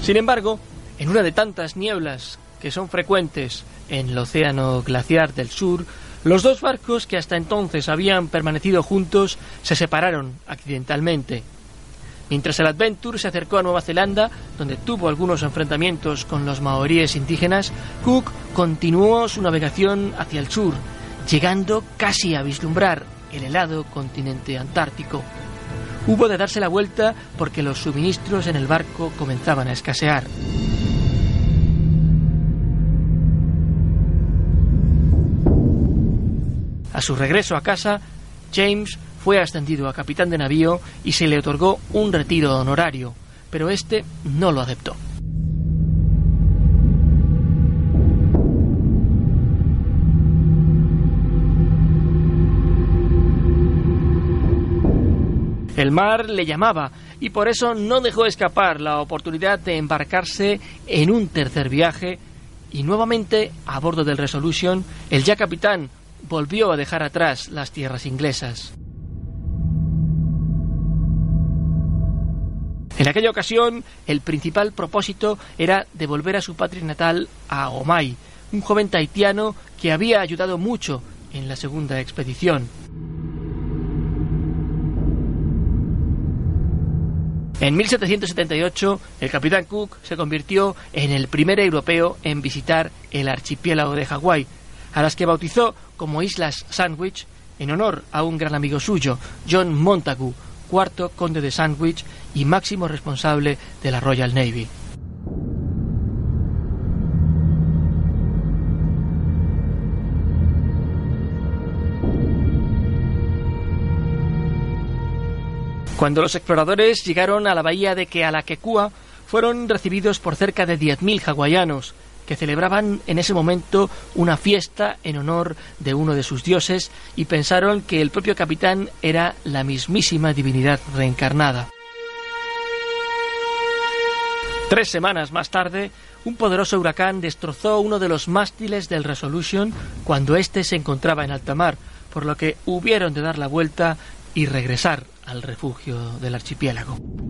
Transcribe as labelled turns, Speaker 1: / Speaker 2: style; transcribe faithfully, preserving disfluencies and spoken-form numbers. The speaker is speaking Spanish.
Speaker 1: Sin embargo, en una de tantas nieblas que son frecuentes en el océano glaciar del sur, los dos barcos que hasta entonces habían permanecido juntos se separaron accidentalmente. Mientras el Adventure se acercó a Nueva Zelanda, donde tuvo algunos enfrentamientos con los maoríes indígenas, Cook continuó su navegación hacia el sur, llegando casi a vislumbrar el helado continente antártico. Hubo de darse la vuelta porque los suministros en el barco comenzaban a escasear. A su regreso a casa, James fue ascendido a capitán de navío y se le otorgó un retiro honorario, pero este no lo aceptó. El mar le llamaba y por eso no dejó escapar la oportunidad de embarcarse en un tercer viaje y nuevamente a bordo del Resolution, el ya capitán volvió a dejar atrás las tierras inglesas. En aquella ocasión, el principal propósito era devolver a su patria natal a Omai, un joven tahitiano que había ayudado mucho en la segunda expedición. En mil setecientos setenta y ocho, el capitán Cook se convirtió en el primer europeo en visitar el archipiélago de Hawái, a las que bautizó como Islas Sandwich en honor a un gran amigo suyo, John Montagu, cuarto conde de Sandwich y máximo responsable de la Royal Navy. Cuando los exploradores llegaron a la bahía de Kealakekua, fueron recibidos por cerca de diez mil hawaianos, que celebraban en ese momento una fiesta en honor de uno de sus dioses y pensaron que el propio capitán era la mismísima divinidad reencarnada. Tres semanas más tarde, un poderoso huracán destrozó uno de los mástiles del Resolution cuando éste se encontraba en alta mar, por lo que hubieron de dar la vuelta y regresar al refugio del archipiélago.